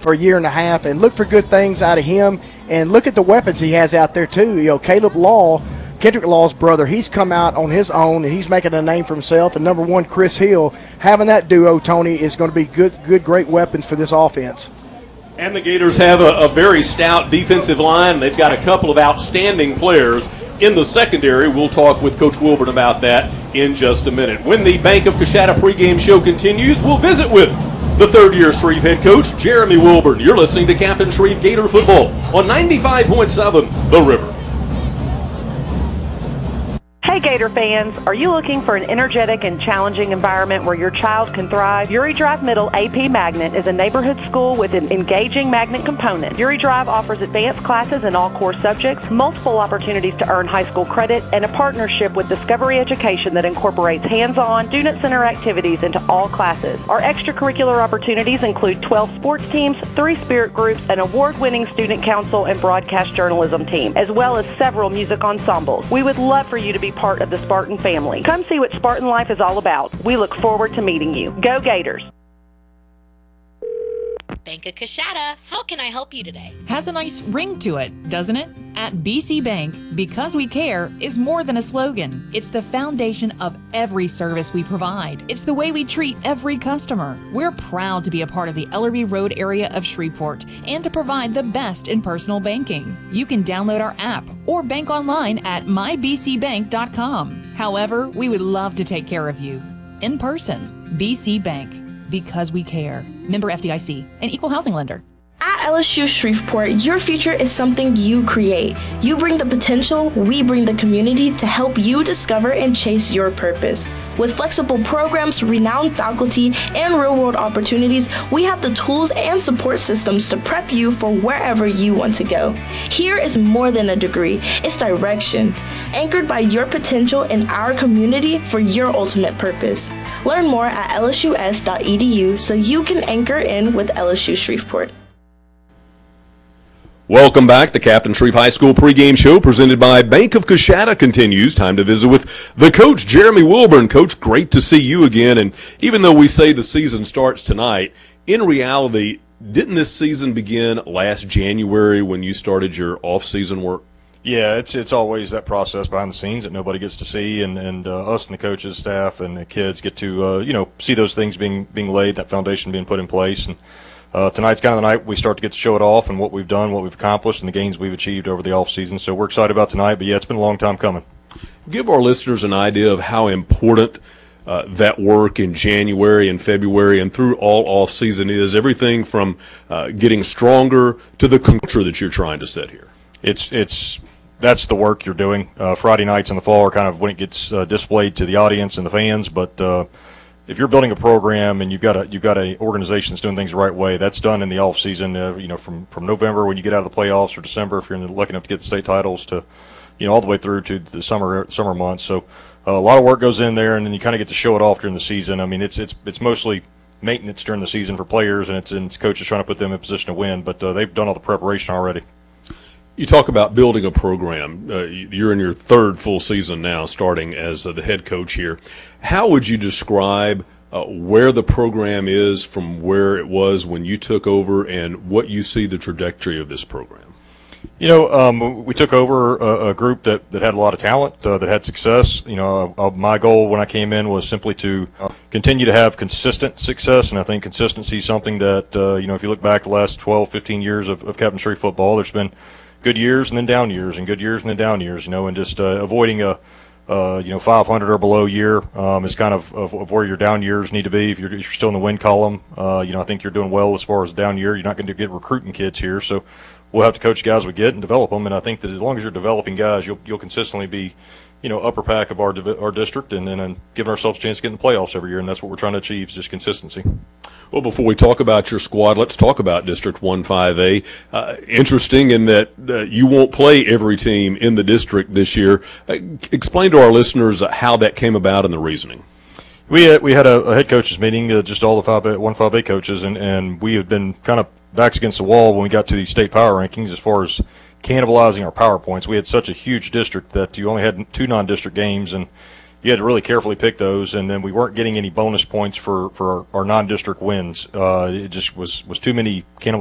for a year and a half, and look for good things out of him. And look at the weapons he has out there too. Caleb Law, Kendrick Law's brother, he's come out on his own, and he's making a name for himself. And number one, Chris Hill, having that duo, Tony, is going to be good, great weapons for this offense. And the Gators have a very stout defensive line. They've got a couple of outstanding players in the secondary. We'll talk with Coach Wilburn about that in just a minute. When the Bank of Coshada pregame show continues, we'll visit with the third-year Shreve head coach, Jeremy Wilburn. You're listening to Captain Shreve Gator Football on 95.7 The River. Hey Gator fans, are you looking for an energetic and challenging environment where your child can thrive? Uri Drive Middle AP Magnet is a neighborhood school with an engaging magnet component. Uri Drive offers advanced classes in all core subjects, multiple opportunities to earn high school credit, and a partnership with Discovery Education that incorporates hands-on, student-centered activities into all classes. Our extracurricular opportunities include 12 sports teams, 3 spirit groups, an award-winning student council and broadcast journalism team, as well as several music ensembles. We would love for you to be part of the Spartan family. Come see what Spartan life is all about. We look forward to meeting you. Go Gators! Bank of Coshada, how can I help you today? Has a nice ring to it, doesn't it? At BC Bank, because we care is more than a slogan. It's the foundation of every service we provide. It's the way we treat every customer. We're proud to be a part of the Ellerby Road area of Shreveport and to provide the best in personal banking. You can download our app or bank online at mybcbank.com. However, we would love to take care of you in person. BC Bank, because we care. Member FDIC, an equal housing lender. At LSU Shreveport, your future is something you create. You bring the potential, we bring the community to help you discover and chase your purpose. With flexible programs, renowned faculty, and real-world opportunities, we have the tools and support systems to prep you for wherever you want to go. Here is more than a degree, it's direction, anchored by your potential in our community for your ultimate purpose. Learn more at lsus.edu so you can anchor in with LSU Shreveport. Welcome back. The Captain Shreve High School pregame show presented by Bank of Coshada continues. Time to visit with the coach, Jeremy Wilburn. Coach, great to see you again. And even though we say the season starts tonight, in reality, didn't this season begin last January when you started your off-season work? Yeah, it's always that process behind the scenes that nobody gets to see, and us and the coaches, staff, and the kids get to see those things being laid, that foundation being put in place. And tonight's kind of the night we start to get to show it off and what we've done, what we've accomplished, and the gains we've achieved over the off season. So we're excited about tonight. But yeah, it's been a long time coming. Give our listeners an idea of how important that work in January and February and through all off season is. Everything from getting stronger to the culture that you're trying to set here. That's the work you're doing. Friday nights in the fall are kind of when it gets displayed to the audience and the fans. But if you're building a program and you've got a organization that's doing things the right way, that's done in the off season. From November when you get out of the playoffs, or December if you're lucky enough to get the state titles, to all the way through to the summer months. So a lot of work goes in there, and then you kind of get to show it off during the season. I mean, it's mostly maintenance during the season for players, and it's coaches trying to put them in position to win. But they've done all the preparation already. You talk about building a program. You're in your third full season now, starting as the head coach here. How would you describe where the program is from where it was when you took over, and what you see the trajectory of this program? We took over a group that had a lot of talent, that had success. My goal when I came in was simply to continue to have consistent success, and I think consistency is something that, if you look back the last 12, 15 years of Captain Shreve football, there's been good years and then down years, and good years and then down years, and just avoiding a 500 or below year is kind of where your down years need to be. If you're still in the win column, I think you're doing well as far as down year. You're not going to get recruiting kids here, so we'll have to coach guys we get and develop them. And I think that as long as you're developing guys, you'll consistently be, upper pack of our district, and then giving ourselves a chance to get in the playoffs every year. And that's what we're trying to achieve, is just consistency. Well, before we talk about your squad, let's talk about District 1-5A. Interesting in that you won't play every team in the district this year. Explain to our listeners how that came about and the reasoning. We had a head coaches meeting, just all the 1-5A coaches, and we had been kind of backs against the wall when we got to the state power rankings as far as cannibalizing our power points. We had such a huge district that you only had 2 non-district games, and you had to really carefully pick those, and then we weren't getting any bonus points for our non-district wins. It just was too many cannibalizing